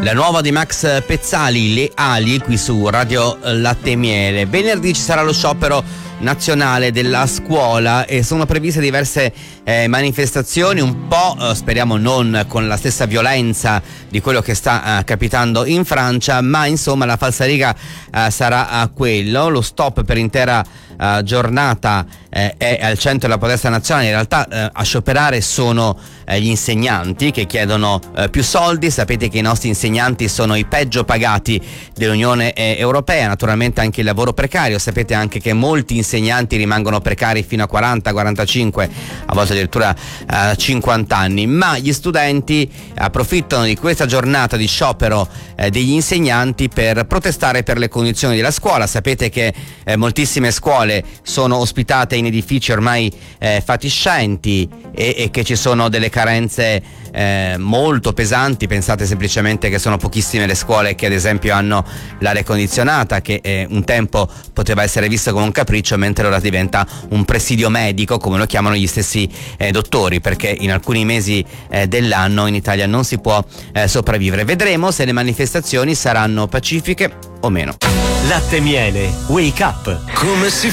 La nuova di Max Pezzali, Le ali, qui su Radio Latte e Miele. Venerdì ci sarà lo sciopero nazionale della scuola e sono previste diverse manifestazioni, un po' speriamo non con la stessa violenza di quello che sta capitando in Francia, ma insomma la falsariga sarà quello. Lo stop per intera giornata è al centro della protesta nazionale. In realtà a scioperare sono gli insegnanti che chiedono più soldi. Sapete che i nostri insegnanti sono i peggio pagati dell'Unione Europea, naturalmente anche il lavoro precario. Sapete anche che molti insegnanti rimangono precari fino a 40, 45, a volte addirittura 50 anni, ma gli studenti approfittano di questa giornata di sciopero degli insegnanti per protestare per le condizioni della scuola. Sapete che moltissime scuole sono ospitate in edifici ormai fatiscenti e che ci sono delle carenze molto pesanti. Pensate semplicemente che sono pochissime le scuole che ad esempio hanno l'aria condizionata, che un tempo poteva essere visto come un capriccio, mentre ora diventa un presidio medico, come lo chiamano gli stessi dottori, perché in alcuni mesi dell'anno in Italia non si può sopravvivere. Vedremo se le manifestazioni saranno pacifiche o meno. Latte e Miele, wake up. Come si